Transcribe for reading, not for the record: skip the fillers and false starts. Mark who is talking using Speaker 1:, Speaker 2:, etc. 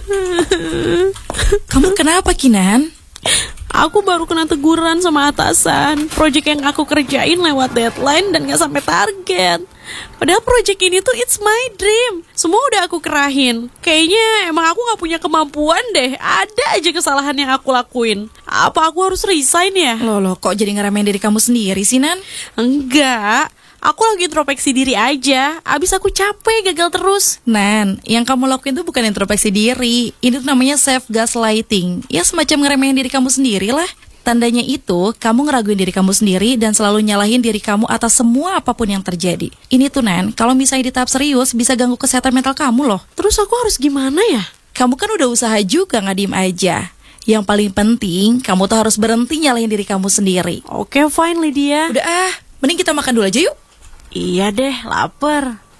Speaker 1: Kamu kenapa, Kinan?
Speaker 2: Aku baru kena teguran sama atasan. Project yang aku kerjain lewat deadline dan gak sampai target. Padahal project ini tuh it's my dream. Semua udah aku kerahin. Kayaknya emang aku gak punya kemampuan deh. Ada aja kesalahan yang aku lakuin. Apa aku harus resign ya?
Speaker 1: Loh, kok jadi ngeremehin diri kamu sendiri sih, Nan?
Speaker 2: Enggak. Aku lagi introspeksi diri aja. Abis aku capek gagal terus.
Speaker 1: Nan, yang kamu lakuin tuh bukan introspeksi diri. Ini tuh namanya self-gaslighting. Ya semacam ngeremehin diri kamu sendiri lah. Tandanya itu, kamu ngeraguin diri kamu sendiri dan selalu nyalahin diri kamu atas semua apapun yang terjadi. Ini tuh, Nan, kalau misalnya di tahap serius, bisa ganggu kesehatan mental kamu loh.
Speaker 2: Terus aku harus gimana ya?
Speaker 1: Kamu kan udah usaha juga, nggak diem aja. Yang paling penting, kamu tuh harus berhenti nyalahin diri kamu sendiri.
Speaker 2: Oke, fine Lydia.
Speaker 1: Udah mending kita makan dulu aja yuk.
Speaker 2: Iya deh, lapar.